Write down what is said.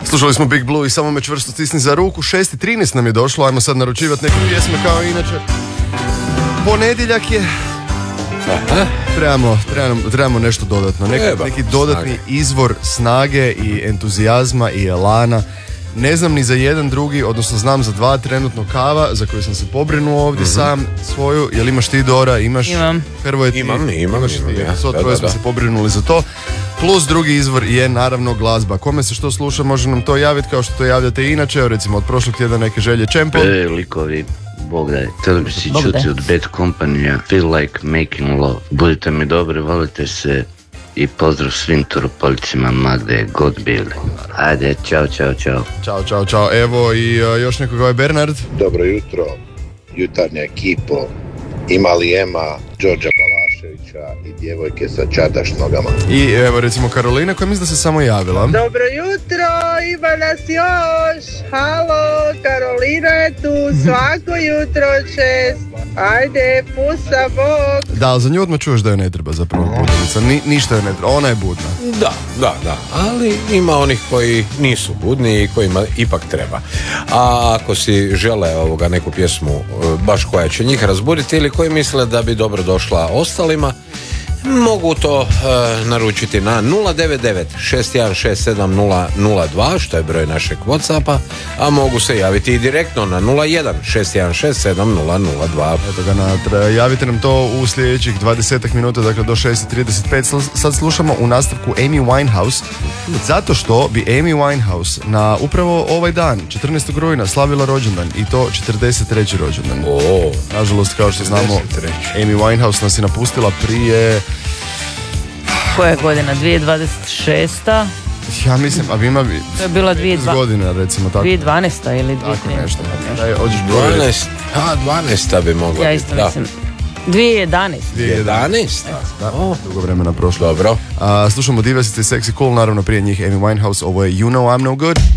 Slušali smo Big Blue i Samo me čvrsto stisni za ruku. 6:13 nam je došlo, ajmo sad naručivati neke pjesme kao inače. Ponedjeljak je. Trebamo nešto dodatno. Neki dodatni izvor snage i entuzijazma i elana. Ne znam ni za jedan drugi, odnosno znam za dva trenutno Kava, za koju sam se pobrinuo ovdje sam svoju. Jel imaš ti, Dora? Imaš? Imam. Hrvoje ti? Imam. Troje smo se pobrinuli za to. Plus drugi izvor je naravno glazba. Kome se što sluša može nam to javiti kao što to javljate i inače. Evo recimo od prošlog tjedna neke želje Čempo. Likovi, Bog daj, htjeli bi si čuti od Bad Company-a Feel Like Making Love. Budite mi dobri, volite se i pozdrav svim Turopoljcima Magde, god bili. Ajde, čao. Ćao. Evo i još nekoga je Bernard. Dobro jutro, jutarnja ekipo. Ima li Ema, Đorđa Balaševića i djevojke sa čataš nogama? I evo recimo Karolina koja mislim da se samo javila. Dobro jutro, ima nas još. Halo, Karolina je tu svako jutro 6. Ajde, pusa Bog. Da, ali za nju odmah čuješ da joj ne treba zapravo budilica. Ništa joj ne treba, ona je budna. Da, ali ima onih koji nisu budni i kojima ipak treba. A ako si žele neku pjesmu baš koja će njih razbuditi ili koji misle da bi dobro došla ostalima, mogu to naručiti na 099 6167 002, što je broj našeg Whatsappa, a mogu se javiti i direktno na 01 6167 002. Eto ga, javite nam to u sljedećih 20 minuta, dakle do 6:35. Sad slušamo u nastavku Amy Winehouse, zato što bi Amy Winehouse na upravo ovaj dan, 14. rujna, slavila rođendan, i to 43. rođendan. Nažalost, kao što znamo, Amy Winehouse nas je napustila prije... Koja je godina? 2026. Ja mislim, a ima bi... To je bila 2012 godina, recimo tako. 2012. ili 2013. Tako nešto. 12 bi mogla biti. Ja isto mislim. 2011. 2011? Da, dugo vremena prošlo. Dobro. Slušamo Divasice, Sexy Cool, naravno prije njih Amy Winehouse, ovo je You Know I'm No Good.